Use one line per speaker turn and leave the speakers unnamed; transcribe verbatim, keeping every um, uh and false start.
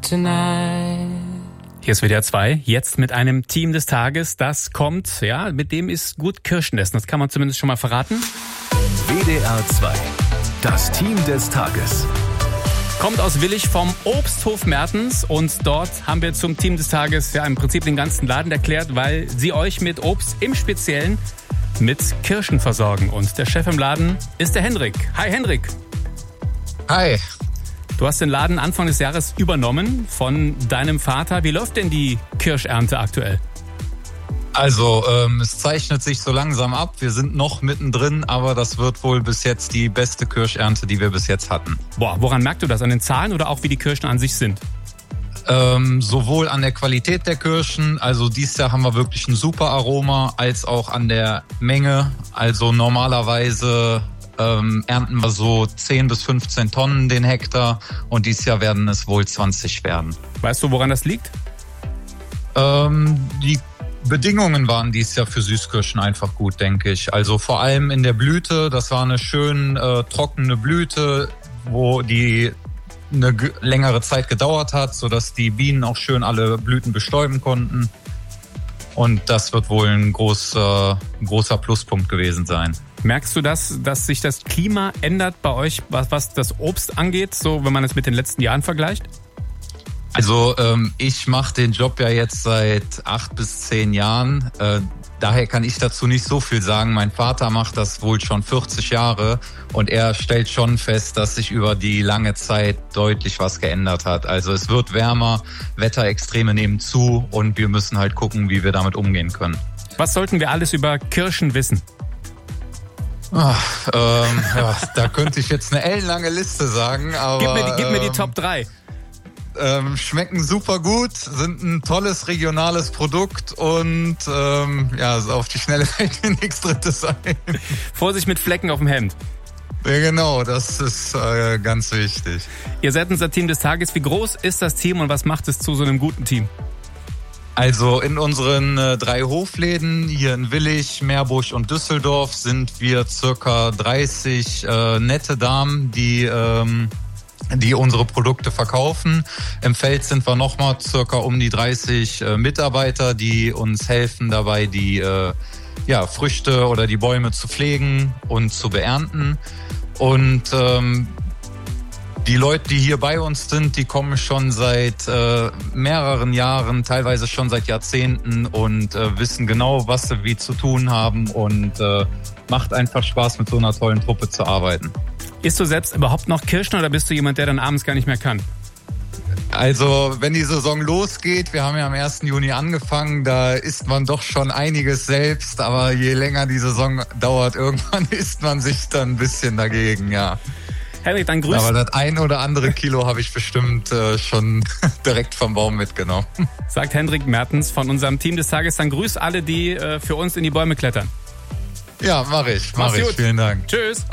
tonight.
Hier ist W D R zwei, jetzt mit einem Team des Tages, das kommt, ja, mit dem ist gut Kirschen essen, das kann man zumindest schon mal verraten.
W D R zwei, das Team des Tages.
Kommt aus Willich vom Obsthof Mertens und dort haben wir zum Team des Tages ja im Prinzip den ganzen Laden erklärt, weil sie euch mit Obst im Speziellen mit Kirschen versorgen. Und der Chef im Laden ist der Hendrik. Hi Hendrik.
Hi.
Du hast den Laden Anfang des Jahres übernommen von deinem Vater. Wie läuft denn die Kirschernte aktuell?
Also ähm, es zeichnet sich so langsam ab. Wir sind noch mittendrin, aber das wird wohl bis jetzt die beste Kirschernte, die wir bis jetzt hatten.
Boah, woran merkst du das? An den Zahlen oder auch wie die Kirschen an sich sind?
Ähm, sowohl an der Qualität der Kirschen, also dieses Jahr haben wir wirklich ein super Aroma, als auch an der Menge. Also normalerweise ähm, ernten wir so zehn bis fünfzehn Tonnen den Hektar und dieses Jahr werden es wohl zwanzig werden.
Weißt du, woran das liegt?
Ähm, die Bedingungen waren dieses Jahr für Süßkirschen einfach gut, denke ich. Also vor allem in der Blüte, das war eine schön äh, trockene Blüte, wo die eine g- längere Zeit gedauert hat, sodass die Bienen auch schön alle Blüten bestäuben konnten. Und das wird wohl ein großer, ein großer Pluspunkt gewesen sein.
Merkst du das, dass sich das Klima ändert bei euch, was, was das Obst angeht, so wenn man es mit den letzten Jahren vergleicht?
Also ähm, ich mache den Job ja jetzt seit acht bis zehn Jahren. Äh, daher kann ich dazu nicht so viel sagen. Mein Vater macht das wohl schon vierzig Jahre und er stellt schon fest, dass sich über die lange Zeit deutlich was geändert hat. Also es wird wärmer, Wetterextreme nehmen zu und wir müssen halt gucken, wie wir damit umgehen können.
Was sollten wir alles über Kirschen wissen?
Ach, ähm, ja, da könnte ich jetzt eine ellenlange Liste sagen, aber
Gib mir die, gib mir die
ähm,
Top drei.
Ähm, schmecken super gut, sind ein tolles regionales Produkt und ähm, ja, also auf die Schnelle fällt mir nichts Drittes ein.
Vorsicht mit Flecken auf dem Hemd.
Ja, genau, das ist äh, ganz wichtig.
Ihr seid unser Team des Tages. Wie groß ist das Team und was macht es zu so einem guten Team?
Also in unseren äh, drei Hofläden hier in Willich, Meerbusch und Düsseldorf sind wir circa dreißig äh, nette Damen, die ähm, die unsere Produkte verkaufen. Im Feld sind wir nochmal circa um die dreißig äh, Mitarbeiter, die uns helfen dabei, die äh, ja, Früchte oder die Bäume zu pflegen und zu beernten. Und ähm, die Leute, die hier bei uns sind, die kommen schon seit äh, mehreren Jahren, teilweise schon seit Jahrzehnten und äh, wissen genau, was sie wie zu tun haben und äh, macht einfach Spaß, mit so einer tollen Truppe zu arbeiten.
Isst du selbst überhaupt noch Kirschen oder bist du jemand, der dann abends gar nicht mehr kann?
Also wenn die Saison losgeht, wir haben ja am ersten Juni angefangen, da isst man doch schon einiges selbst, aber je länger die Saison dauert, irgendwann isst man sich dann ein bisschen dagegen, ja.
Henrik, dann grüß.
Aber das ein oder andere Kilo habe ich bestimmt äh, schon direkt vom Baum mitgenommen.
Sagt Hendrik Mertens von unserem Team des Tages. Dann grüß alle, die äh, für uns in die Bäume klettern.
Ja, mache ich, mache ich.
Gut.
Vielen Dank.
Tschüss.